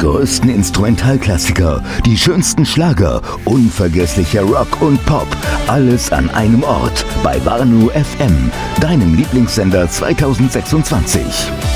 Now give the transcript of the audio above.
größten Instrumentalklassiker, die schönsten Schlager, unvergesslicher Rock und Pop. Alles an einem Ort bei Warnow FM, deinem Lieblingssender 2026.